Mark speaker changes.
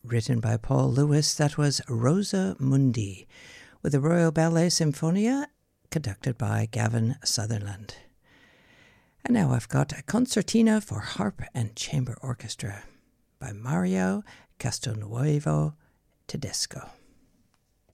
Speaker 1: written by Paul Lewis. That was Rosa Mundi, with the Royal Ballet Sinfonia, conducted by Gavin Sutherland. And now I've got a concertina for harp and chamber orchestra by Mario Castelnuovo Tedesco.